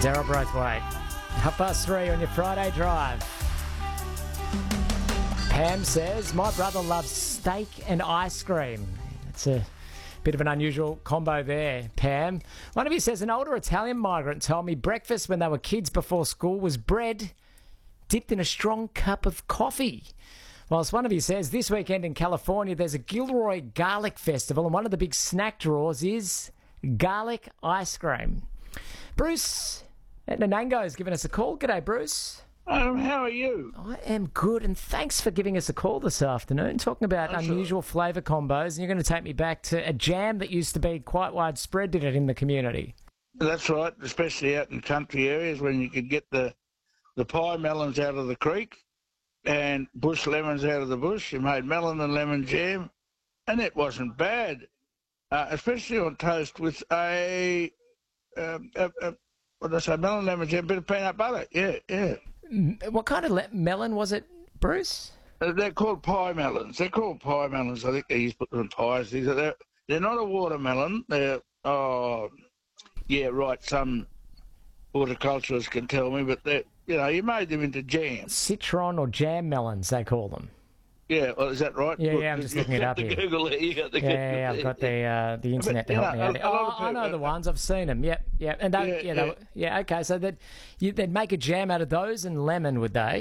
Daryl Braithwaite. 3:30 on your Friday drive. Pam says, my brother loves steak and ice cream. It's a bit of an unusual combo there, Pam. One of you says, an older Italian migrant told me breakfast when they were kids before school was bread dipped in a strong cup of coffee. Whilst one of you says, this weekend in California, there's a Gilroy Garlic Festival, and one of the big snack draws is garlic ice cream. Bruce at Nanango has given us a call. G'day, Bruce. How are you? I am good, and thanks for giving us a call this afternoon, talking about unusual flavour combos, and you're going to take me back to a jam that used to be quite widespread, did it, in the community? That's right, especially out in country areas when you could get the pie melons out of the creek and bush lemons out of the bush. You made melon and lemon jam, and it wasn't bad, especially on toast with what did I say, melon, lemon jam, a bit of peanut butter. Yeah. What kind of melon was it, Bruce? They're called pie melons. I think they used to put them in pies. They're not a watermelon. They're, some horticulturists can tell me, but you made them into jam. Citron or jam melons, they call them. Yeah, well, is that right? Yeah, I'm just looking it up here. Google it. You got the Google yeah, I've got the internet to help me out. I know the ones. I've seen them. Yep. And okay. So they'd make a jam out of those and lemon, would they?